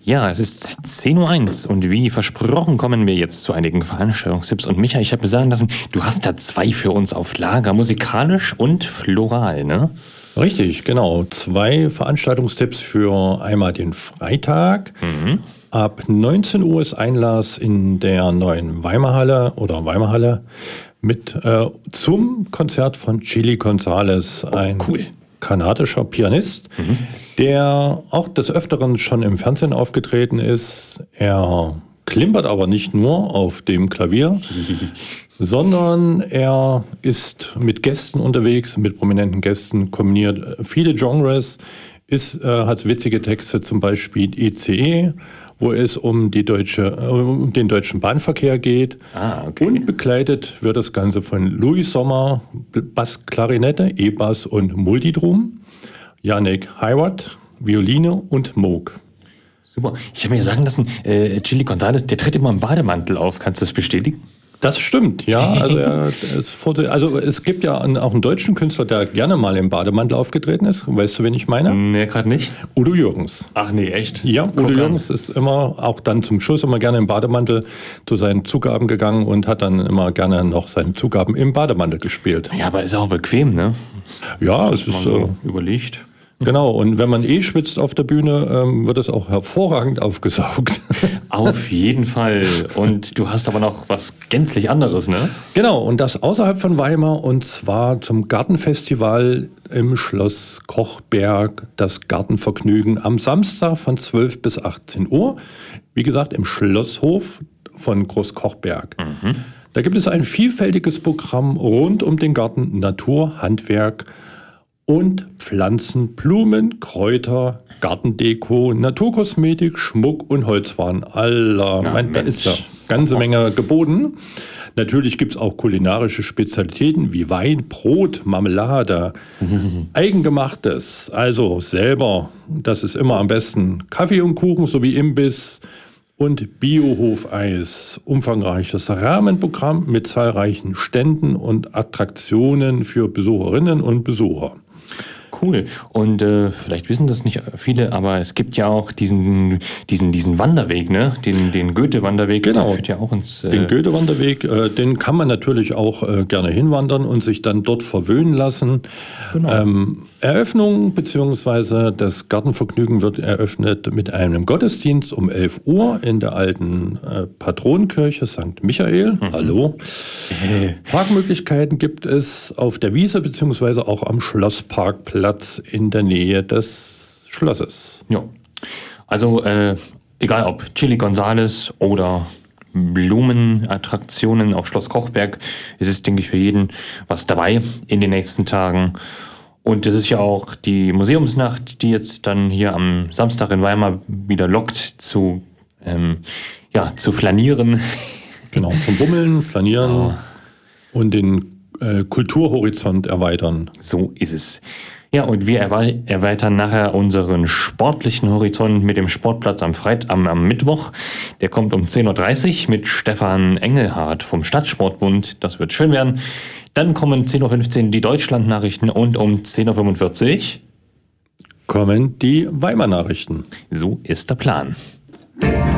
Ja, es ist 10:01 Uhr und wie versprochen kommen wir jetzt zu einigen Veranstaltungstipps. Und Micha, ich habe mir sagen lassen, du hast da 2 für uns auf Lager, musikalisch und floral, ne? Richtig, genau. 2 Veranstaltungstipps für einmal den Freitag. Ab 19 Uhr ist Einlass in der neuen Weimarhalle mit zum Konzert von Chili González, ein kanadischer Pianist, der auch des Öfteren schon im Fernsehen aufgetreten ist. Er klimpert aber nicht nur auf dem Klavier, sondern er ist mit Gästen unterwegs, mit prominenten Gästen, kombiniert viele Genres, hat witzige Texte, zum Beispiel ICE, wo es um den deutschen Bahnverkehr geht. Und begleitet wird das Ganze von Louis Sommer, Bassklarinette, E-Bass und Multidrum, Yannick Hayward, Violine und Moog. Super. Ich habe mir sagen lassen, Chili González, der tritt immer im Bademantel auf. Kannst du das bestätigen? Das stimmt, ja. Also es gibt ja auch einen deutschen Künstler, der gerne mal im Bademantel aufgetreten ist. Weißt du, wen ich meine? Nee, gerade nicht. Udo Jürgens. Ach nee, echt? Ja, Udo Jürgens ist immer, auch dann zum Schluss immer gerne im Bademantel zu seinen Zugaben gegangen und hat dann immer gerne noch seine Zugaben im Bademantel gespielt. Ja, aber ist auch bequem, ne? Ja, es ist so überlegt. Genau, und wenn man schwitzt auf der Bühne, wird es auch hervorragend aufgesaugt. Auf jeden Fall. Und du hast aber noch was gänzlich anderes, ne? Genau, und das außerhalb von Weimar, und zwar zum Gartenfestival im Schloss Kochberg, das Gartenvergnügen am Samstag von 12 bis 18 Uhr. Wie gesagt, im Schlosshof von Groß Kochberg. Da gibt es ein vielfältiges Programm rund um den Garten, Natur, Handwerk und Pflanzen, Blumen, Kräuter, Gartendeko, Naturkosmetik, Schmuck und Holzwaren. Da ist ja ganze Menge geboten. Natürlich gibt es auch kulinarische Spezialitäten wie Wein, Brot, Marmelade, Eigengemachtes, also selber, das ist immer am besten, Kaffee und Kuchen sowie Imbiss und Biohofeis. Umfangreiches Rahmenprogramm mit zahlreichen Ständen und Attraktionen für Besucherinnen und Besucher. Cool. Und vielleicht wissen das nicht viele, aber es gibt ja auch diesen Wanderweg, ne? Den Goethe-Wanderweg. Genau. Der führt ja auch den Goethe-Wanderweg, den kann man natürlich auch gerne hinwandern und sich dann dort verwöhnen lassen. Genau. Eröffnung bzw. das Gartenvergnügen wird eröffnet mit einem Gottesdienst um 11 Uhr in der alten Patronenkirche St. Michael. Hallo. Parkmöglichkeiten gibt es auf der Wiese bzw. auch am Schlossparkplatz in der Nähe des Schlosses. Ja, also egal ob Chili González oder Blumenattraktionen auf Schloss Kochberg, es ist, denke ich, für jeden was dabei in den nächsten Tagen. Und es ist ja auch die Museumsnacht, die jetzt dann hier am Samstag in Weimar wieder lockt zu flanieren. Genau, zum Bummeln, flanieren und den Kulturhorizont erweitern. So ist es. Ja, und wir erweitern nachher unseren sportlichen Horizont mit dem Sportplatz am Mittwoch. Der kommt um 10:30 Uhr mit Stefan Engelhardt vom Stadtsportbund. Das wird schön werden. Dann kommen 10:15 Uhr die Deutschland-Nachrichten und um 10:45 Uhr kommen die Weimar-Nachrichten. So ist der Plan.